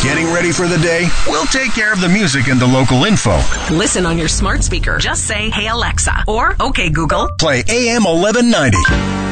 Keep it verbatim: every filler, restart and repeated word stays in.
Getting ready for the day? We'll take care of the music and the local info. Listen on your smart speaker. Just say, "Hey Alexa," or "Okay Google." Play A M eleven ninety.